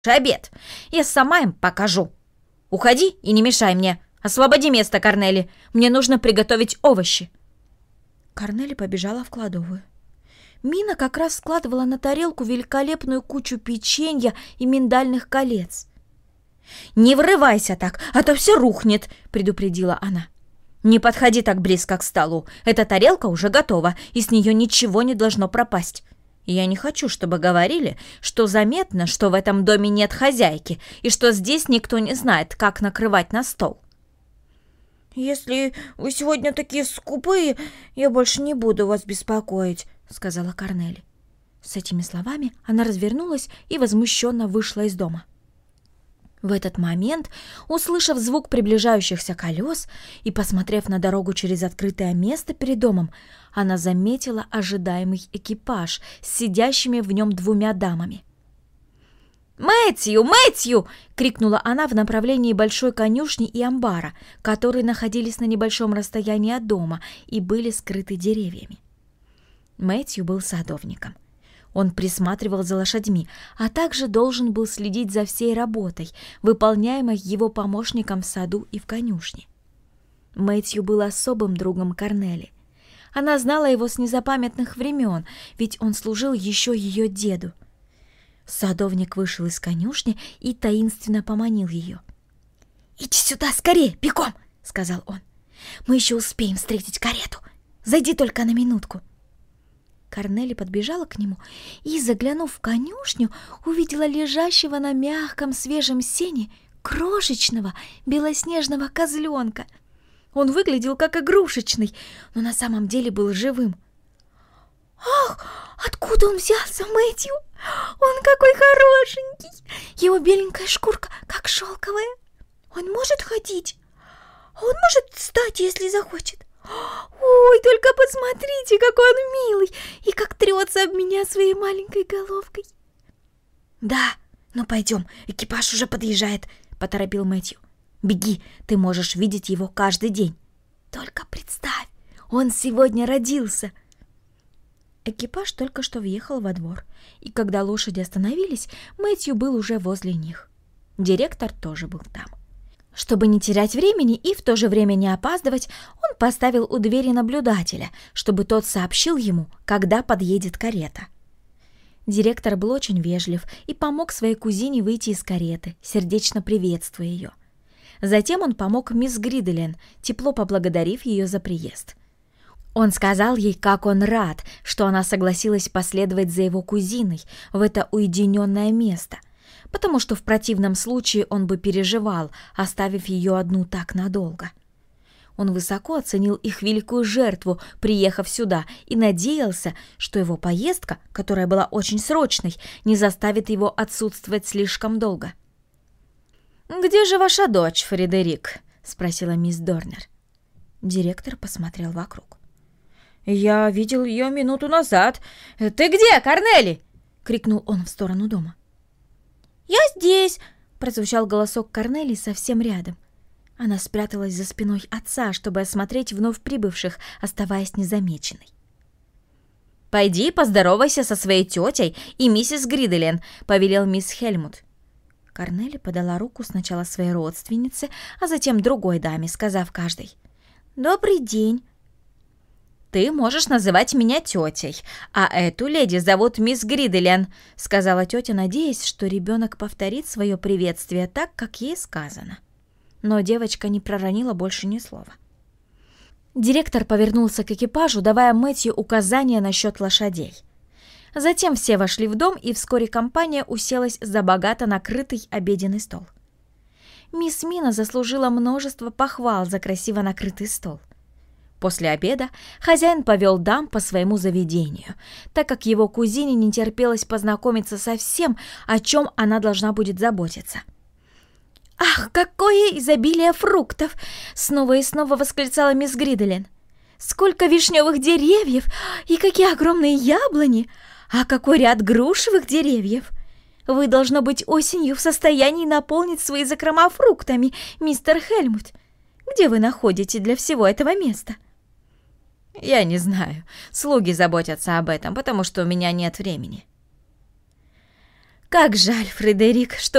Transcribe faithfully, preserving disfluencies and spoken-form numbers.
обед. Я сама им покажу. Уходи и не мешай мне. Освободи место, Корнели. Мне нужно приготовить овощи». Корнели побежала в кладовую. Мина как раз складывала на тарелку великолепную кучу печенья и миндальных колец. «Не врывайся так, а то все рухнет», — предупредила она. «Не подходи так близко к столу. Эта тарелка уже готова, и с нее ничего не должно пропасть. Я не хочу, чтобы говорили, что заметно, что в этом доме нет хозяйки, и что здесь никто не знает, как накрывать на стол». «Если вы сегодня такие скупые, я больше не буду вас беспокоить», — сказала Корнели. С этими словами она развернулась и возмущенно вышла из дома. В этот момент, услышав звук приближающихся колес и посмотрев на дорогу через открытое место перед домом, она заметила ожидаемый экипаж с сидящими в нем двумя дамами. «Мэтью! Мэтью!» — крикнула она в направлении большой конюшни и амбара, которые находились на небольшом расстоянии от дома и были скрыты деревьями. Мэтью был садовником. Он присматривал за лошадьми, а также должен был следить за всей работой, выполняемой его помощником в саду и в конюшне. Мэтью был особым другом Корнели. Она знала его с незапамятных времен, ведь он служил еще ее деду. Садовник вышел из конюшни и таинственно поманил ее. «Иди сюда скорее, бегом!» — сказал он. «Мы еще успеем встретить карету. Зайди только на минутку». Корнели подбежала к нему и, заглянув в конюшню, увидела лежащего на мягком свежем сене крошечного белоснежного козленка. Он выглядел как игрушечный, но на самом деле был живым. «Ах, откуда он взялся, Мэтью? Он какой хорошенький! Его беленькая шкурка, как шелковая. Он может ходить? Он может встать, если захочет. Ой, только посмотрите, какой он милый и как трется об меня своей маленькой головкой». «Да, ну пойдем, экипаж уже подъезжает», — поторопил Мэтью. «Беги, ты можешь видеть его каждый день. Только представь, он сегодня родился». Экипаж только что въехал во двор, и когда лошади остановились, Мэтью был уже возле них. Директор тоже был там. Чтобы не терять времени и в то же время не опаздывать, он поставил у двери наблюдателя, чтобы тот сообщил ему, когда подъедет карета. Директор был очень вежлив и помог своей кузине выйти из кареты, сердечно приветствуя ее. Затем он помог мисс Гриделен, тепло поблагодарив ее за приезд. Он сказал ей, как он рад, что она согласилась последовать за его кузиной в это уединенное место, потому что в противном случае он бы переживал, оставив ее одну так надолго. Он высоко оценил их великую жертву, приехав сюда, и надеялся, что его поездка, которая была очень срочной, не заставит его отсутствовать слишком долго. «Где же ваша дочь, Фредерик?» — спросила мисс Дорнер. Директор посмотрел вокруг. «Я видел ее минуту назад. Ты где, Корнели?» — крикнул он в сторону дома. «Я здесь!» — прозвучал голосок Корнели совсем рядом. Она спряталась за спиной отца, чтобы осмотреть вновь прибывших, оставаясь незамеченной. «Пойди поздоровайся со своей тетей и миссис Гриделен», — повелел мисс Хельмут. Корнели подала руку сначала своей родственнице, а затем другой даме, сказав каждой: «Добрый день». «Ты можешь называть меня тетей, а эту леди зовут мисс Гриделен», — сказала тетя, надеясь, что ребенок повторит свое приветствие так, как ей сказано. Но девочка не проронила больше ни слова. Директор повернулся к экипажу, давая Мэтью указания насчет лошадей. Затем все вошли в дом, и вскоре компания уселась за богато накрытый обеденный стол. Мисс Мина заслужила множество похвал за красиво накрытый стол. После обеда хозяин повел дам по своему заведению, так как его кузине не терпелось познакомиться со всем, о чем она должна будет заботиться. «Ах, какое изобилие фруктов!» — снова и снова восклицала мисс Гриделен. «Сколько вишневых деревьев и какие огромные яблони! А какой ряд грушевых деревьев! Вы, должно быть, осенью в состоянии наполнить свои закрома фруктами, мистер Хельмут. Где вы находите для всего этого места?» «Я не знаю. Слуги заботятся об этом, потому что у меня нет времени». Как жаль, Фредерик, что